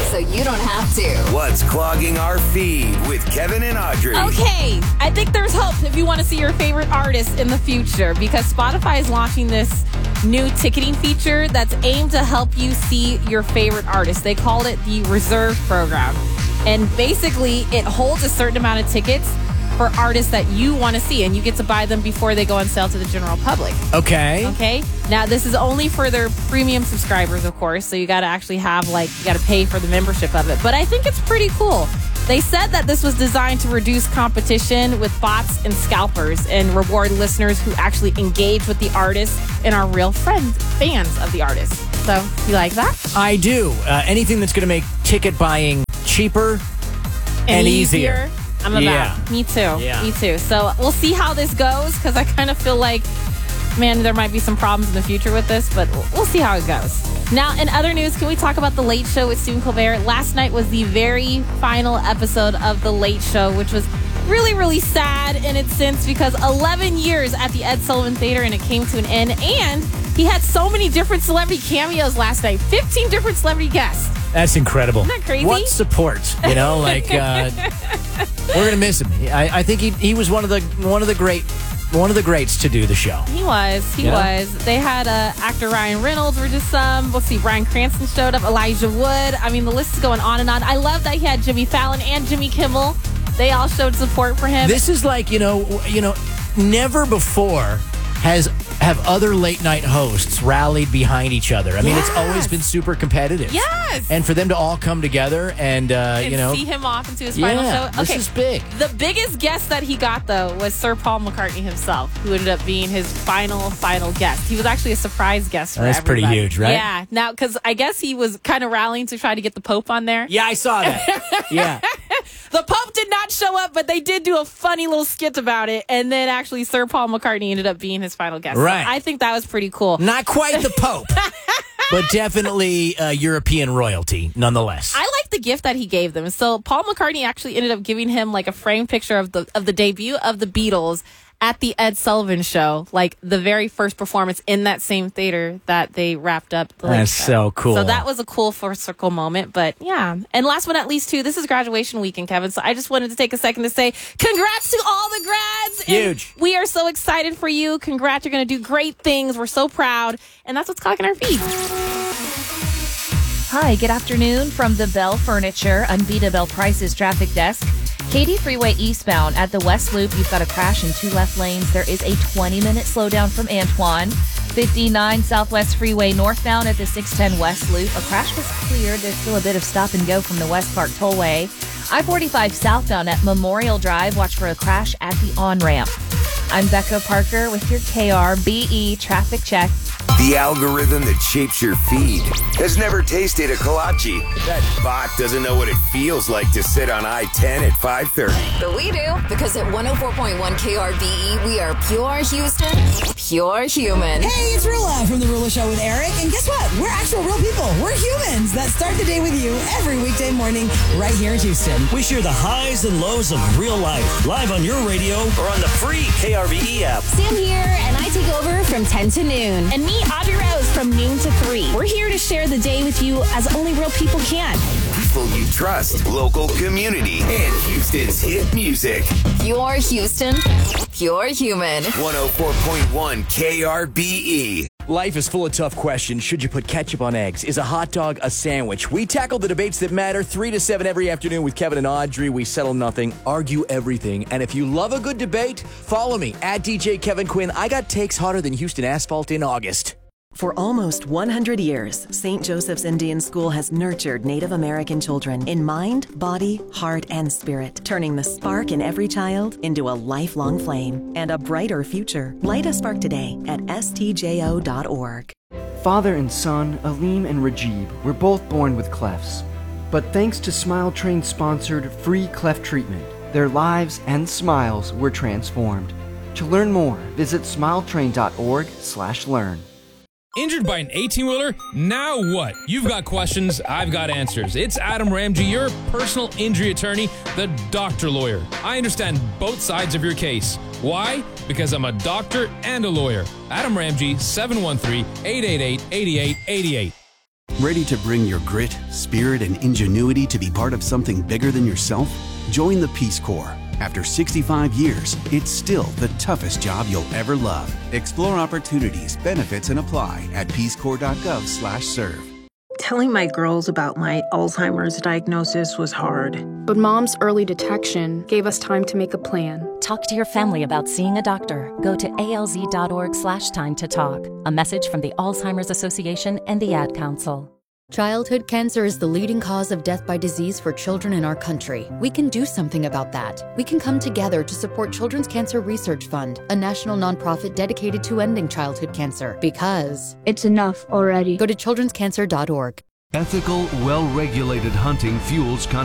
so you don't have to. What's clogging our feed with Kevin and Audrey? Okay, I think there's hope if you want to see your favorite artist in the future, because Spotify is launching this new ticketing feature that's aimed to help you see your favorite artist. They called it the Reserve program. And basically, it holds a certain amount of tickets for artists that you want to see, and you get to buy them before they go on sale to the general public. Okay. Now, this is only for their premium subscribers, of course, so you got to actually have, you got to pay for the membership of it. But I think it's pretty cool. They said that this was designed to reduce competition with bots and scalpers and reward listeners who actually engage with the artist and are real fans of the artist. So, you like that? I do. Anything that's going to make ticket buying cheaper and easier. I'm about. Yeah. Me too. Yeah. Me too. So we'll see how this goes, because I kind of feel like, man, there might be some problems in the future with this, but we'll see how it goes. Now, in other news, can we talk about The Late Show with Stephen Colbert? Last night was the very final episode of The Late Show, which was really, really sad in its sense, because 11 years at the Ed Sullivan Theater and it came to an end. And he had so many different celebrity cameos last night, 15 different celebrity guests. That's incredible. Isn't that crazy? What support? We're gonna miss him. I think he was one of the greats to do the show. He was. They had actor Ryan Reynolds were just let's see, Bryan Cranston showed up, Elijah Wood. I mean, the list is going on and on. I love that he had Jimmy Fallon and Jimmy Kimmel. They all showed support for him. This is like, never before have other late night hosts rallied behind each other. I mean, it's always been super competitive. Yes. And for them to all come together and see him off into his final show. Okay. This is big. The biggest guest that he got, though, was Sir Paul McCartney himself, who ended up being his final guest. He was actually a surprise guest for That's everybody. pretty huge, right? Yeah. Now, because I guess he was kind of rallying to try to get the Pope on there. Yeah, I saw that. Yeah. The Pope did not show up, but they did do a funny little skit about it. And then actually Sir Paul McCartney ended up being his final guest. Right. So I think that was pretty cool. Not quite the Pope, but definitely European royalty nonetheless. I like the gift that he gave them. So Paul McCartney actually ended up giving him like a framed picture of the debut of the Beatles at the Ed Sullivan Show, like the very first performance in that same theater that they wrapped up. That's so cool. So that was a cool full circle moment. But yeah. And last but not least, too, this is graduation weekend, Kevin. So I just wanted to take a second to say congrats to all the grads. Huge. And we are so excited for you. Congrats. You're going to do great things. We're so proud. And that's what's clogging our feet. Hi, good afternoon from the Bell Furniture Unbeatable Prices Traffic Desk. Katy Freeway eastbound at the West Loop, you've got a crash in 2 left lanes. There is a 20-minute slowdown from Antoine. 59 Southwest Freeway northbound at the 610 West Loop. A crash was cleared. There's still a bit of stop and go from the West Park Tollway. I-45 southbound at Memorial Drive. Watch for a crash at the on-ramp. I'm Becca Parker with your KRBE traffic check. The algorithm that shapes your feed has never tasted a kolache. That bot doesn't know what it feels like to sit on I-10 at 5:30. But we do, because at 104.1 KRBE, we are pure Houston, pure human. Hey, it's Rula from The Rula Show with Eric. And guess what? We're actual real people. We're humans that start the day with you every weekday morning right here in Houston. We share the highs and lows of real life, live on your radio or on the free KRBE app. Sam here, and I take over from 10 to noon. And me, Audrey Rose, from noon to 3. We're here to share the day with you as only real people can. People you trust, local community, and Houston's hit music. Pure Houston, pure human. 104.1 KRBE. Life is full of tough questions. Should you put ketchup on eggs? Is a hot dog a sandwich? We tackle the debates that matter 3 to 7 every afternoon with Kevin and Audrey. We settle nothing, argue everything. And if you love a good debate, follow me at DJ Kevin Quinn. I got takes hotter than Houston asphalt in August. For almost 100 years, St. Joseph's Indian School has nurtured Native American children in mind, body, heart, and spirit, turning the spark in every child into a lifelong flame and a brighter future. Light a spark today at stjo.org. Father and son, Aleem and Rajib, were both born with clefts. But thanks to Smile Train-sponsored free cleft treatment, their lives and smiles were transformed. To learn more, visit smiletrain.org/learn. Injured by an 18-wheeler? Now what? You've got questions, I've got answers. It's Adam Ramsey, your personal injury attorney, the doctor lawyer. I understand both sides of your case. Why? Because I'm a doctor and a lawyer. Adam Ramsey, 713-888-8888. Ready to bring your grit, spirit, and ingenuity to be part of something bigger than yourself? Join the Peace Corps. After 65 years, it's still the toughest job you'll ever love. Explore opportunities, benefits, and apply at peacecorps.gov/serve. Telling my girls about my Alzheimer's diagnosis was hard. But Mom's early detection gave us time to make a plan. Talk to your family about seeing a doctor. Go to alz.org/time to talk. A message from the Alzheimer's Association and the Ad Council. Childhood cancer is the leading cause of death by disease for children in our country. We can do something about that. We can come together to support Children's Cancer Research Fund, a national nonprofit dedicated to ending childhood cancer. Because it's enough already. Go to childrenscancer.org. Ethical, well-regulated hunting fuels